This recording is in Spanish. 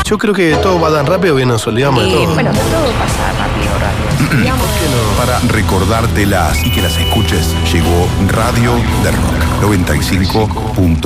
Yo creo que todo va tan rápido que nos olvidamos de todo. Bueno, todo pasa rápido. Digamos, Para recordártelas y que las escuches, llegó Radio del Rock 95.1.